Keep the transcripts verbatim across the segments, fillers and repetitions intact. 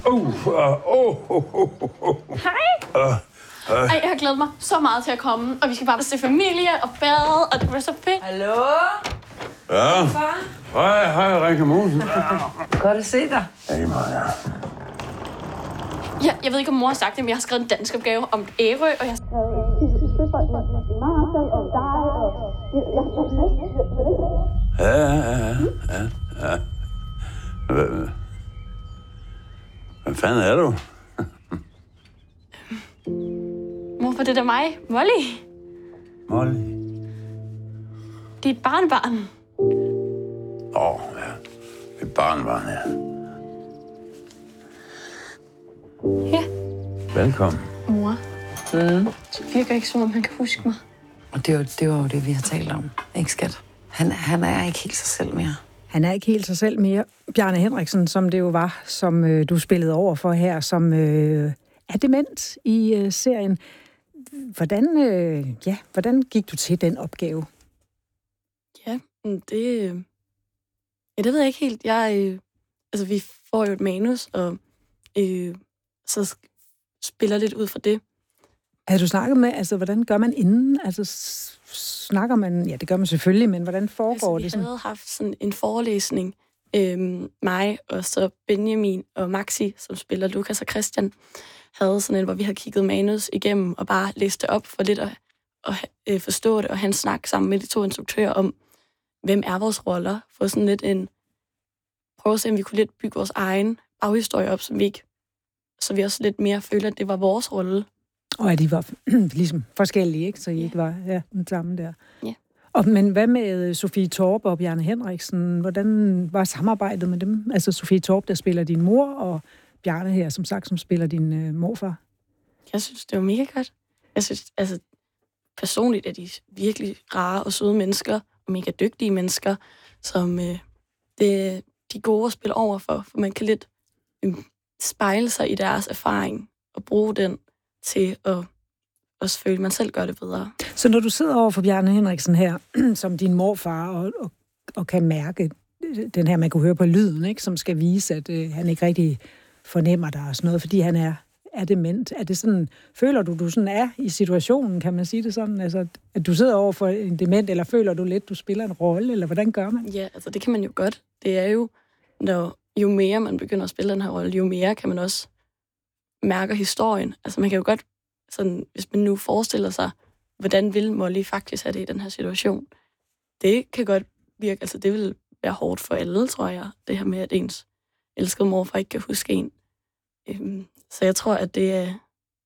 Uh, uh, uh, uh, uh, uh. Hej. Uh, uh. Ej, jeg har glædet mig så meget til at komme, og vi skal bare se familie og bade, og det bliver så fedt. Hallo? Ja. Far? Hej, hej, Rikke Mosen. Godt at se dig. Ja, meget, ja. Ja, jeg ved ikke, om mor har sagt det, men jeg har skrevet en dansk opgave om Ærø, og jeg har skrevet en søfolk med Marcel og dig, og jeg har Ja, ja, ja, ja, ja. Hvad, hvad fanden er du? Hvorfor det er mig? Molly? Molly? Det er et barnbarn. Åh, oh, ja. Et barnbarn, ja. Ja. Velkommen. Mor. Mm. Det virker ikke, som om han kan huske mig. Og det var, det var jo det, vi har talt om. Ikke, skat? Han, han er ikke helt sig selv mere. Han er ikke helt sig selv mere. Bjarne Henriksen, som det jo var, som øh, du spillede over for her, som øh, er dement i øh, serien. Hvordan, øh, ja, hvordan gik du til den opgave? Ja, det... Ja, det ved jeg ikke helt. Jeg, øh, altså, vi får jo et manus, og øh, så spiller lidt ud fra det. Har du snakket med, altså, hvordan gør man inden? Altså, snakker man... Ja, det gør man selvfølgelig, men hvordan foregår altså, det sådan? Vi havde haft sådan en forelæsning, øh, mig og så Benjamin og Maxi, som spiller Lukas og Christian, havde sådan en, hvor vi havde kigget manus igennem og bare læst det op for lidt at, at øh, forstå det, og han snakkede sammen med de to instruktører om, hvem er vores roller, for sådan lidt en... Prøve at se, om vi kunne lidt bygge vores egen baghistorie op, som vi ikke... Så vi også lidt mere føler, at det var vores rolle. Og at de var ligesom forskellige, ikke? Så I ja. ikke var ja, den samme der. Ja. Og, men hvad med Sofie Torp og Bjarne Henriksen? Hvordan var samarbejdet med dem? Altså Sofie Torp, der spiller din mor, og Bjarne her, som sagt, som spiller din øh, morfar. Jeg synes, det var mega godt. Jeg synes, altså, personligt er de virkelig rare og søde mennesker, og mega dygtige mennesker, som øh, det, de er gode at spille over for, for man kan lidt øh, spejle sig i deres erfaring, og bruge den til at også føle, at man selv gør det bedre. Så når du sidder over for Bjarne Henriksen her, som din morfar, og, og, og kan mærke den her, man kunne høre på lyden, ikke, som skal vise, at øh, han ikke rigtig fornemmer dig og sådan noget, fordi han er, er dement. Er det sådan, føler du, du sådan er i situationen, kan man sige det sådan? Altså, at du sidder over for en dement, eller føler du lidt, du spiller en rolle, eller hvordan gør man? Ja, altså det kan man jo godt. Det er jo, når jo mere man begynder at spille den her rolle, jo mere kan man også mærke historien. Altså man kan jo godt, sådan, hvis man nu forestiller sig, hvordan vil Molly faktisk have det i den her situation, det kan godt virke, altså det vil være hårdt for alle, tror jeg, det her med, at ens elskede morfar ikke kan huske en. Øhm, så jeg tror, at det er,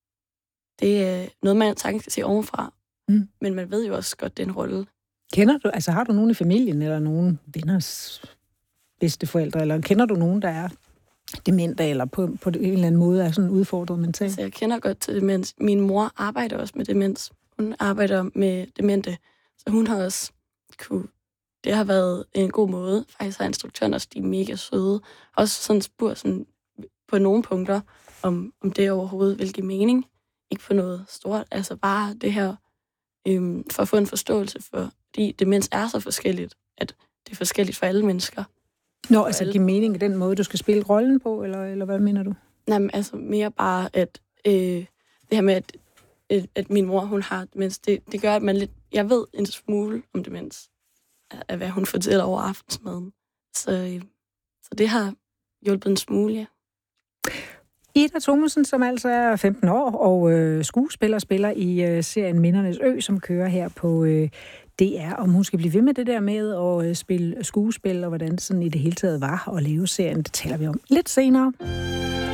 det er noget, man sagtens kan se ovenfra. Mm. Men man ved jo også godt, det er en rolle. Kender du, altså har du nogen i familien, eller nogen venners bedsteforældre, eller kender du nogen, der er demente, eller på, på en eller anden måde er sådan udfordret mentalt? Altså, jeg kender godt til demens. Min mor arbejder også med demens. Hun arbejder med demente, så hun har også kunne... Det har været en god måde. Faktisk har instruktøren også, de er mega søde. Også sådan spurgt sådan, på nogle punkter, om, om det overhovedet vil give mening. Ikke på noget stort. Altså bare det her, øhm, for at få en forståelse for, fordi demens er så forskelligt, at det er forskelligt for alle mennesker. Nå, altså give mening i den måde, du skal spille rollen på, eller, eller hvad mener du? Nej, men altså mere bare, at øh, det her med, at, at, at min mor, hun har demens, det, det gør, at man lidt... Jeg ved en smule om demens, af hvad hun fortæller over aftensmaden. Så, øh, så det har hjulpet en smule, ja. Ida Thomsen, som altså er femten år, og øh, skuespiller, spiller i øh, serien Mindernes Ø, som kører her på øh, D R. Om hun skal blive ved med det der med at øh, spille skuespil, og hvordan det sådan i det hele taget var at leve serien, det taler vi om lidt senere.